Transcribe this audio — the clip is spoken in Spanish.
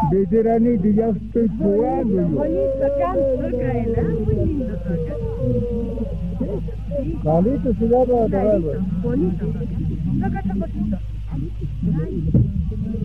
Veteranito, ya estoy jugando yo. Bonito canto, Caela, muy lindo toca. Calito se llama Clarito, bonito. Toca esta poquito.